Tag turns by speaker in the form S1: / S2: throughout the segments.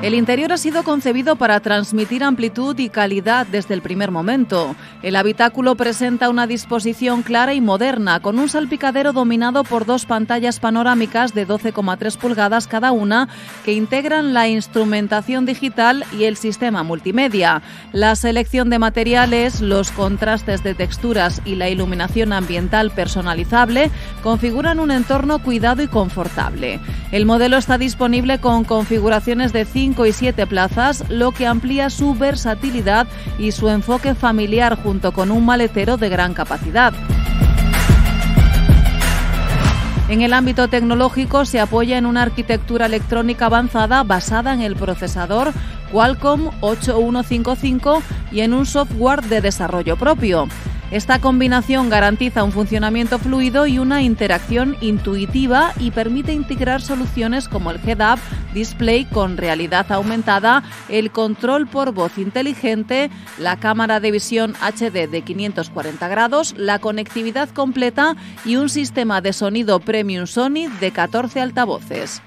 S1: El interior ha sido concebido para transmitir amplitud y calidad desde el primer momento. El habitáculo presenta una disposición clara y moderna, con un salpicadero dominado por 2 pantallas panorámicas de 12,3 pulgadas cada una, que integran la instrumentación digital y el sistema multimedia. La selección de materiales, los contrastes de texturas y la iluminación ambiental personalizable configuran un entorno cuidado y confortable. El modelo está disponible con configuraciones de 5 y 7 plazas, lo que amplía su versatilidad y su enfoque familiar, junto con un maletero de gran capacidad. En el ámbito tecnológico se apoya en una arquitectura electrónica avanzada basada en el procesador Qualcomm 8155 y en un software de desarrollo propio. Esta combinación garantiza un funcionamiento fluido y una interacción intuitiva y permite integrar soluciones como el head-up display con realidad aumentada, el control por voz inteligente, la cámara de visión HD de 540 grados, la conectividad completa y un sistema de sonido Premium Sony de 14 altavoces.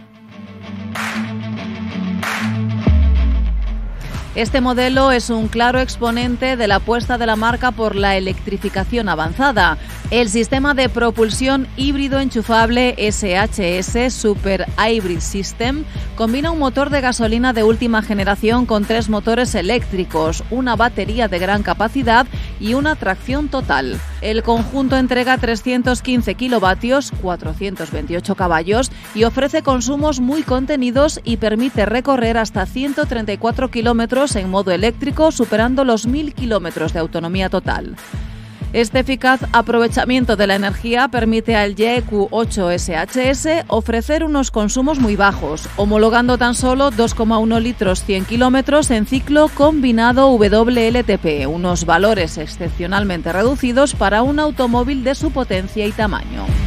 S1: Este modelo es un claro exponente de la apuesta de la marca por la electrificación avanzada. El sistema de propulsión híbrido enchufable SHS Super Hybrid System combina un motor de gasolina de última generación con 3 motores eléctricos, una batería de gran capacidad y una tracción total. El conjunto entrega 315 kilovatios, 428 caballos y ofrece consumos muy contenidos y permite recorrer hasta 134 kilómetros en modo eléctrico, superando los 1000 kilómetros de autonomía total. Este eficaz aprovechamiento de la energía permite al YEQ8 SHS ofrecer unos consumos muy bajos, homologando tan solo 2,1 litros 100 kilómetros en ciclo combinado WLTP, unos valores excepcionalmente reducidos para un automóvil de su potencia y tamaño.